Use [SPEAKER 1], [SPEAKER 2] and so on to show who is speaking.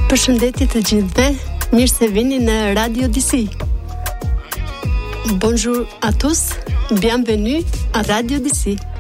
[SPEAKER 1] Përshëndetje të gjithëve, mirë se vini në Radio DC. Bonjour à tous, bienvenue à Radio DC.